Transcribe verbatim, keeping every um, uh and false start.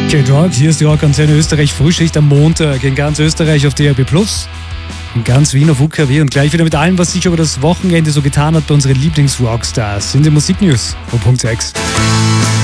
K-Rock, hier ist die Rockantenne Österreich Frühschicht am Montag in ganz Österreich auf D A B Plus, in ganz Wien auf U K W und gleich wieder mit allem, was sich über das Wochenende so getan hat bei unseren Lieblings-Rockstars in den Musiknews von Punkt sechs.